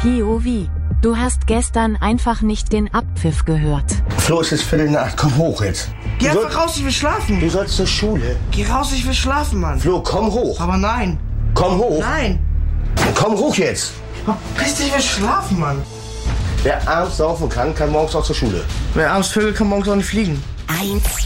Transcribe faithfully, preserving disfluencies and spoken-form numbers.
P O V. Du hast gestern einfach nicht den Abpfiff gehört. Flo, es ist Viertel nach acht. Komm hoch jetzt. Geh Du einfach soll- raus, ich will schlafen. Du sollst zur Schule. Geh raus, ich will schlafen, Mann. Flo, komm hoch. Aber nein. Komm hoch. Nein. Komm hoch jetzt. Verpiss dich, ich will schlafen, Mann. Wer abends saufen kann, kann morgens auch zur Schule. Wer abends vögelt, kann morgens auch nicht fliegen. Eins.